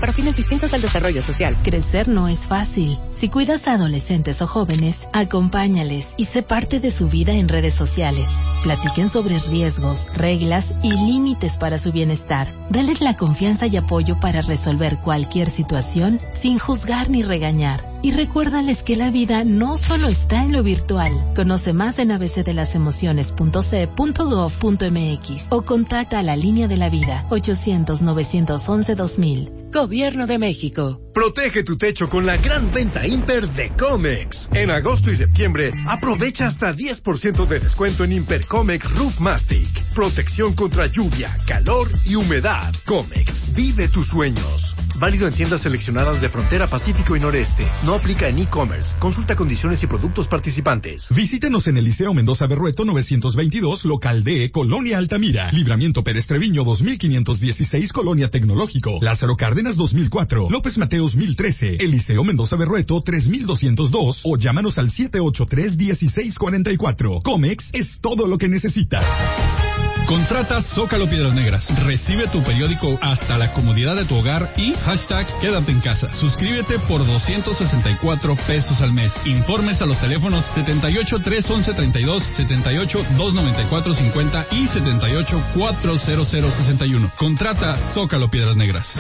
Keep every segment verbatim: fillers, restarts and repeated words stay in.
para fines distintos al desarrollo social. Crecer no es fácil. Si cuidas a adolescentes o jóvenes, acompáñales y sé parte de su vida en redes sociales. Platiquen sobre riesgos, reglas y límites para su bienestar. Dales la confianza y apoyo para resolver cualquier situación sin juzgar ni regañar. Y recuérdales que la vida no solo está en lo virtual. Conoce más en a b c de las emociones punto c e punto gov punto m x o contacta a la línea de la vida ochocientos, novecientos once, dos mil. Gobierno de México. Protege tu techo con la gran venta Imper de Comex. En agosto y septiembre, aprovecha hasta diez por ciento de descuento en Imper Comex Roof Mastic. Protección contra lluvia, calor y humedad. Comex, vive tus sueños. Válido en tiendas seleccionadas de Frontera Pacífico y Noreste. No aplica en e-commerce. Consulta condiciones y productos participantes. Visítenos en el Liceo Mendoza Berrueto novecientos veintidós, local D, Colonia Altamira. Libramiento Pérez Treviño dos mil quinientos dieciséis, Colonia Tecnológico. Lázaro Cárdenas dos mil cuatro. López Mateos mil trece. El Liceo Mendoza Berrueto tres mil doscientos dos o llámanos al siete ocho tres, dieciséis cuarenta y cuatro. Comex es todo lo que necesitas. Contrata Zócalo Piedras Negras. Recibe tu periódico hasta la comodidad de tu hogar y hashtag quédate en casa. Suscríbete por doscientos sesenta y cuatro pesos al mes. Informes a los teléfonos setenta y ocho, tres once, treinta y dos, setenta y ocho, dos noventa y cuatro, cincuenta y setenta y ocho, cuatrocientos sesenta y uno. Contrata Zócalo Piedras Negras.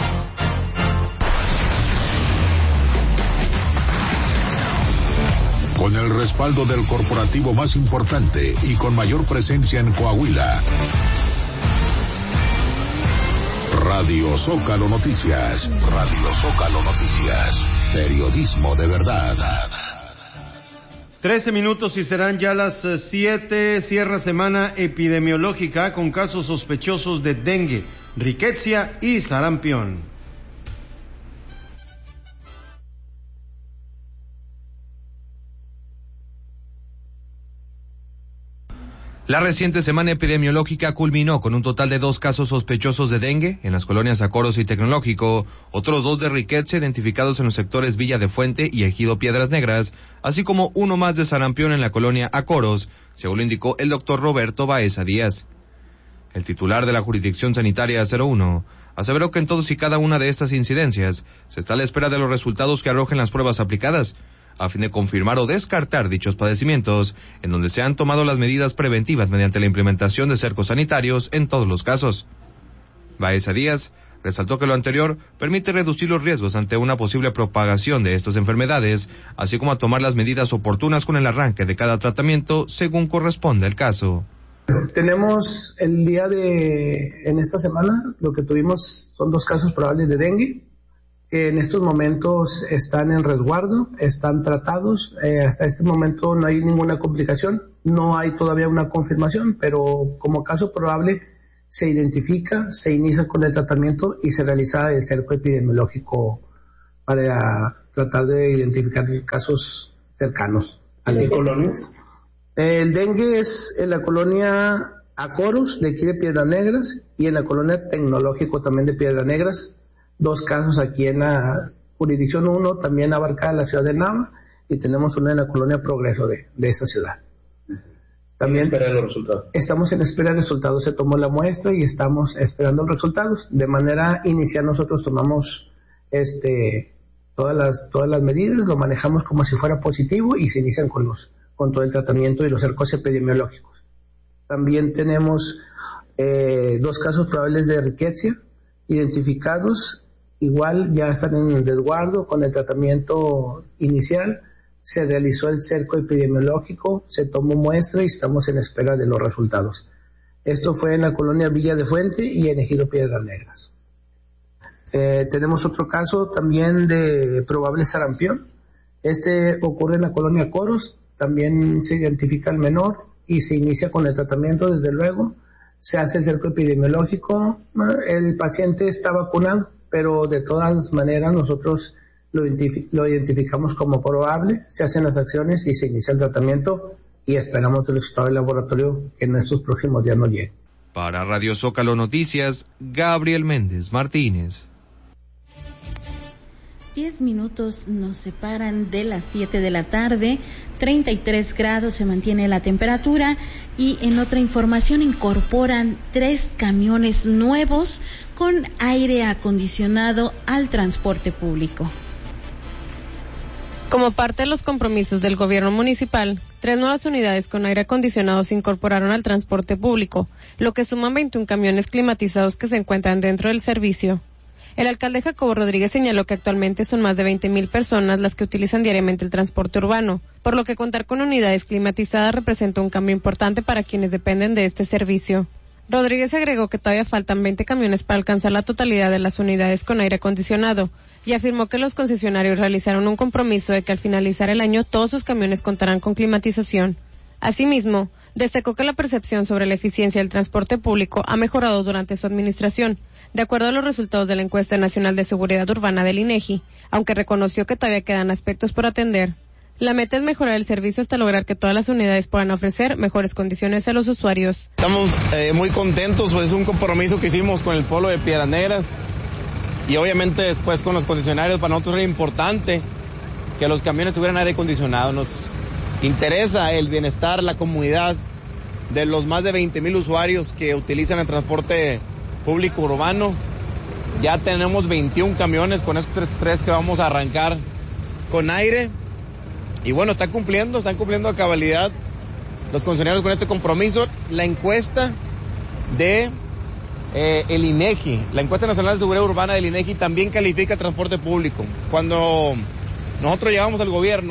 Con el respaldo del corporativo más importante y con mayor presencia en Coahuila. Radio Zócalo Noticias. Radio Zócalo Noticias. Periodismo de verdad. Trece minutos y serán ya las siete. Cierra semana epidemiológica con casos sospechosos de dengue, riquecia y sarampión. La reciente semana epidemiológica culminó con un total de dos casos sospechosos de dengue en las colonias Acoros y Tecnológico, otros dos de riqueza identificados en los sectores Villa de Fuente y Ejido Piedras Negras, así como uno más de sarampión en la colonia Acoros, según lo indicó el doctor Roberto Baeza Díaz. El titular de la Jurisdicción Sanitaria cero uno aseveró que en todos y cada una de estas incidencias se está a la espera de los resultados que arrojen las pruebas aplicadas, a fin de confirmar o descartar dichos padecimientos, en donde se han tomado las medidas preventivas mediante la implementación de cercos sanitarios en todos los casos. Baeza Díaz resaltó que lo anterior permite reducir los riesgos ante una posible propagación de estas enfermedades, así como a tomar las medidas oportunas con el arranque de cada tratamiento según corresponde el caso. Tenemos el día de, en esta semana, lo que tuvimos son dos casos probables de dengue, que en estos momentos están en resguardo, están tratados. Eh, hasta este momento no hay ninguna complicación, no hay todavía una confirmación, pero como caso probable se identifica, se inicia con el tratamiento y se realiza el cerco epidemiológico para tratar de identificar casos cercanos. ¿En qué colonias? El dengue es en la colonia Acoros, de aquí de Piedras Negras, y en la colonia Tecnológico también de Piedras Negras. Dos casos aquí en la jurisdicción uno, también abarca la ciudad de Nava, y tenemos una en la colonia Progreso de, de esa ciudad. También espera los resultados. Estamos en espera de resultados, se tomó la muestra y estamos esperando los resultados. De manera inicial nosotros tomamos este todas las todas las medidas, lo manejamos como si fuera positivo y se inician con los con todo el tratamiento y los cercos epidemiológicos. También tenemos eh, dos casos probables de riqueza identificados. Igual ya están en el resguardo con el tratamiento inicial, se realizó el cerco epidemiológico, se tomó muestra y estamos en espera de los resultados. Esto fue en la colonia Villa de Fuente y en Ejido Piedras Negras. Eh, tenemos otro caso también de probable sarampión. Este ocurre en la colonia Coros, también se identifica el menor y se inicia con el tratamiento desde luego. Se hace el cerco epidemiológico, el paciente está vacunado, pero de todas maneras nosotros lo, identific- lo identificamos como probable, se hacen las acciones y se inicia el tratamiento y esperamos el resultado del laboratorio que en estos próximos días nos llegue. Para Radio Zócalo Noticias, Gabriel Méndez Martínez. diez minutos nos separan de las siete de la tarde, treinta y tres grados se mantiene la temperatura y en otra información incorporan tres camiones nuevos con aire acondicionado al transporte público. Como parte de los compromisos del gobierno municipal, tres nuevas unidades con aire acondicionado se incorporaron al transporte público, lo que suman veintiún camiones climatizados que se encuentran dentro del servicio. El alcalde Jacobo Rodríguez señaló que actualmente son más de veinte mil personas las que utilizan diariamente el transporte urbano, por lo que contar con unidades climatizadas representa un cambio importante para quienes dependen de este servicio. Rodríguez agregó que todavía faltan veinte camiones para alcanzar la totalidad de las unidades con aire acondicionado y afirmó que los concesionarios realizaron un compromiso de que al finalizar el año todos sus camiones contarán con climatización. Asimismo, destacó que la percepción sobre la eficiencia del transporte público ha mejorado durante su administración, de acuerdo a los resultados de la Encuesta Nacional de Seguridad Urbana del INEGI, aunque reconoció que todavía quedan aspectos por atender. La meta es mejorar el servicio hasta lograr que todas las unidades puedan ofrecer mejores condiciones a los usuarios. Estamos eh, muy contentos, pues es un compromiso que hicimos con el pueblo de Piedras Negras y obviamente después con los concesionarios. Para nosotros era importante que los camiones tuvieran aire acondicionado. Nos interesa el bienestar, la comodidad de los más de veinte mil usuarios que utilizan el transporte público urbano. Ya tenemos veintiún camiones con estos tres que vamos a arrancar con aire. Y bueno, están cumpliendo, están cumpliendo a cabalidad los concesionarios con este compromiso. La encuesta de eh, el INEGI, la encuesta nacional de seguridad urbana del INEGI también califica transporte público. Cuando nosotros llegamos al gobierno,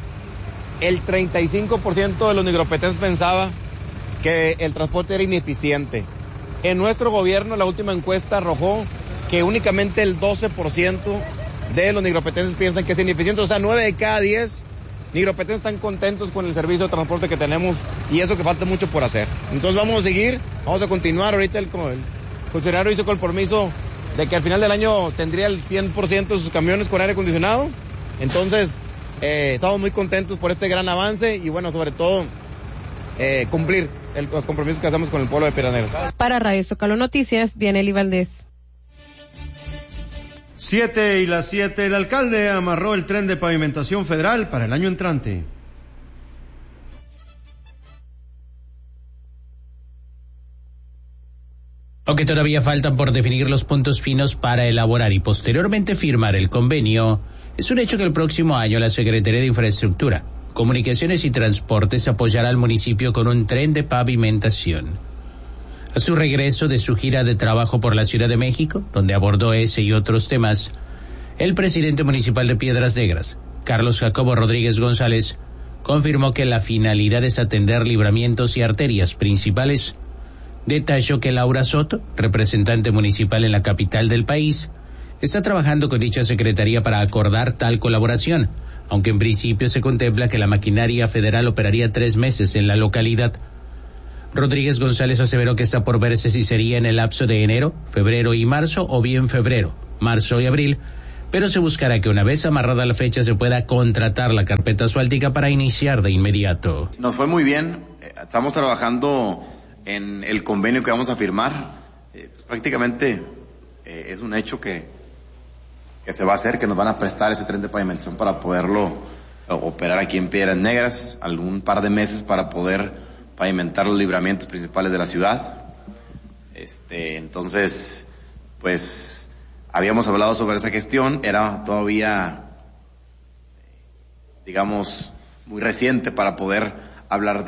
el treinta y cinco por ciento de los nigropetenses pensaba que el transporte era ineficiente. En nuestro gobierno, la última encuesta arrojó que únicamente el doce por ciento de los nigropetenses piensan que es ineficiente, o sea, nueve de cada diez nigropetenses están contentos con el servicio de transporte que tenemos y eso que falta mucho por hacer. Entonces vamos a seguir, vamos a continuar. Ahorita el, como el funcionario hizo compromiso de que al final del año tendría el cien por ciento de sus camiones con aire acondicionado. Entonces eh, estamos muy contentos por este gran avance y bueno, sobre todo eh, cumplir el, los compromisos que hacemos con el pueblo de Piedras Negras. Para Radio Zócalo Noticias, Dianely Valdés. Siete y las siete, el alcalde amarró el tren de pavimentación federal para el año entrante. Aunque todavía faltan por definir los puntos finos para elaborar y posteriormente firmar el convenio, es un hecho que el próximo año la Secretaría de Infraestructura, Comunicaciones y Transportes apoyará al municipio con un tren de pavimentación. A su regreso de su gira de trabajo por la Ciudad de México, donde abordó ese y otros temas, el presidente municipal de Piedras Negras, Carlos Jacobo Rodríguez González, confirmó que la finalidad es atender libramientos y arterias principales. Detalló que Laura Soto, representante municipal en la capital del país, está trabajando con dicha secretaría para acordar tal colaboración, aunque en principio se contempla que la maquinaria federal operaría tres meses en la localidad. Rodríguez González aseveró que está por verse si sería en el lapso de enero, febrero y marzo o bien febrero, marzo y abril, pero se buscará que una vez amarrada la fecha se pueda contratar la carpeta asfáltica para iniciar de inmediato. Nos fue muy bien, estamos trabajando en el convenio que vamos a firmar, eh, pues prácticamente eh, es un hecho que, que se va a hacer, que nos van a prestar ese tren de pavimentación para poderlo eh, operar aquí en Piedras Negras, algún par de meses para poder pavimentar los libramientos principales de la ciudad. Este, entonces, pues, habíamos hablado sobre esa gestión, era todavía, digamos, muy reciente para poder hablar de